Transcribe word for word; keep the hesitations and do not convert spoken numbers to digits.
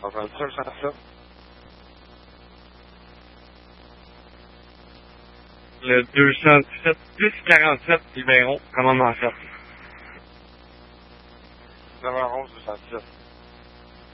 soixante-dix-sept, soixante-dix-sept. Le deux cent dix-sept plus quarante-sept, Libéron, commandement en chef. neuf heures onze, deux cent dix-sept.